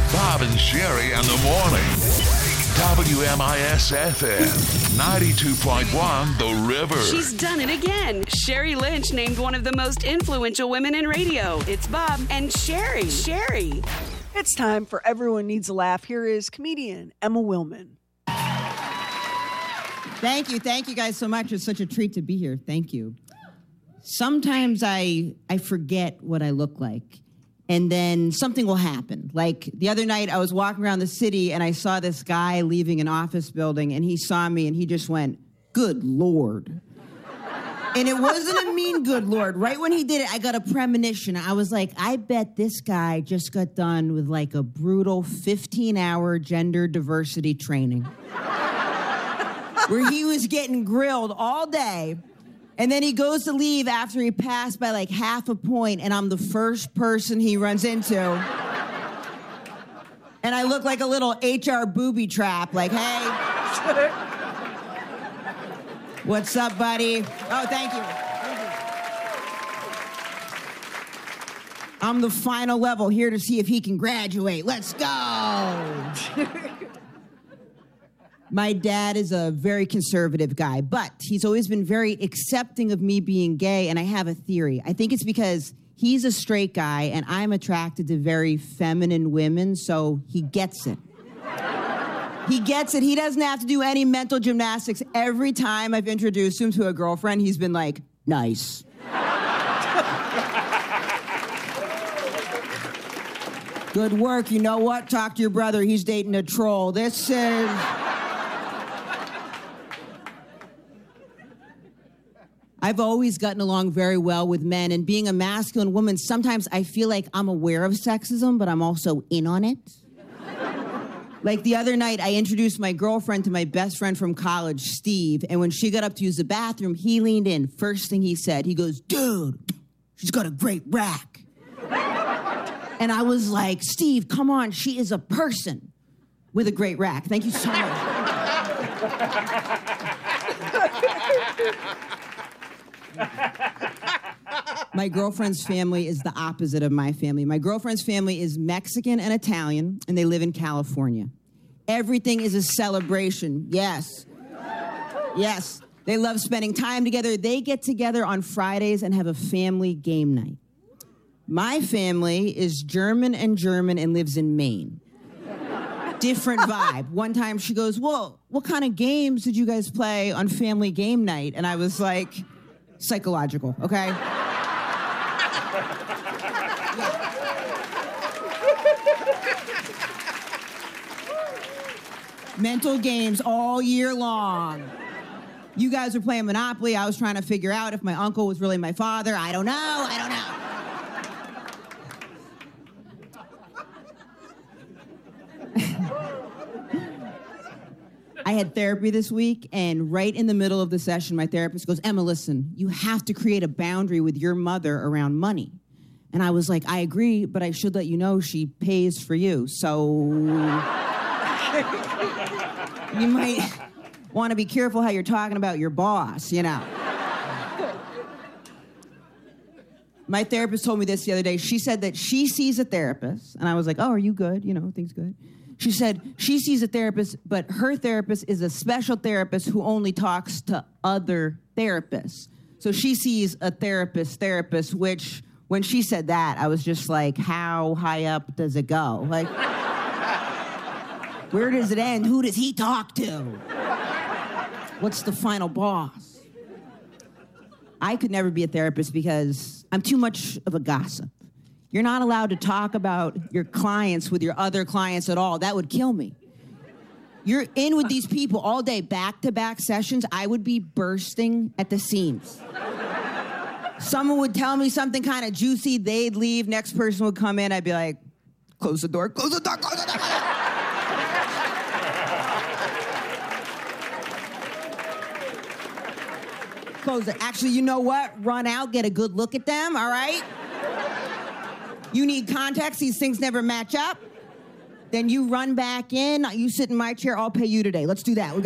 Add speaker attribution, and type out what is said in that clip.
Speaker 1: Bob and Sherry in the morning. WMIS-FM, 92.1 The River.
Speaker 2: She's done it again. Sherry Lynch named one of the most influential women in radio. It's Bob and Sherry. Sherry.
Speaker 3: It's time for Everyone Needs a Laugh. Here is comedian Emma Willman.
Speaker 4: Thank you guys so much. It's such a treat to be here. Thank you. Sometimes I forget what I look like, and then something will happen. Like the other night, I was walking around the city, and I saw this guy leaving an office building, and he saw me, and he just went, "Good Lord." And it wasn't a mean good Lord. Right when he did it, I got a premonition. I was like, I bet this guy just got done with like a brutal 15-hour gender diversity training where he was getting grilled all day. And then he goes to leave after he passed by like half a point, and I'm the first person he runs into. And I look like a little HR booby trap, like, hey. What's up, buddy? Oh, thank you. I'm the final level, here to see if he can graduate. Let's go. My dad is a very conservative guy, but he's always been very accepting of me being gay, and I have a theory. I think it's because he's a straight guy, and I'm attracted to very feminine women, so he gets it. He gets it. He doesn't have to do any mental gymnastics. Every time I've introduced him to a girlfriend, he's been like, nice. Good work. You know what? Talk to your brother. He's dating a troll. This is... I've always gotten along very well with men, and being a masculine woman, sometimes I feel like I'm aware of sexism, but I'm also in on it. Like the other night, I introduced my girlfriend to my best friend from college, Steve, and when she got up to use the bathroom, he leaned in. First thing he said, he goes, "Dude, she's got a great rack." And I was like, Steve, come on, she is a person with a great rack. Thank you so much. My girlfriend's family is the opposite of my family. My girlfriend's family is Mexican and Italian, and they live in California. Everything is a celebration. Yes. Yes. They love spending time together. They get together on Fridays and have a family game night. My family is German and lives in Maine. Different vibe. One time she goes, "Well, what kind of games did you guys play on family game night?" And I was like, psychological, okay? Mental games all year long. You guys were playing Monopoly. I was trying to figure out if my uncle was really my father. I don't know. I had therapy this week, and right in the middle of the session, my therapist goes, "Emma, listen, you have to create a boundary with your mother around money." And I was like, "I agree, but I should let you know she pays for you, so you might want to be careful how you're talking about your boss, you know." My therapist told me this the other day. She said that she sees a therapist, and I was like, "Oh, are you good? You know, things good?" She said she sees a therapist, but her therapist is a special therapist who only talks to other therapists. So she sees a therapist, which when she said that, I was just like, how high up does it go? Like, where does it end? Who does he talk to? What's the final boss? I could never be a therapist because I'm too much of a gossip. You're not allowed to talk about your clients with your other clients at all. That would kill me. You're in with these people all day, back-to-back sessions. I would be bursting at the seams. Someone would tell me something kind of juicy. They'd leave. Next person would come in. I'd be like, close the door, close the door, close the door. Close it. Actually, you know what? Run out, get a good look at them, all right? You need context. These things never match up. Then you run back in. You sit in my chair. I'll pay you today. Let's do that.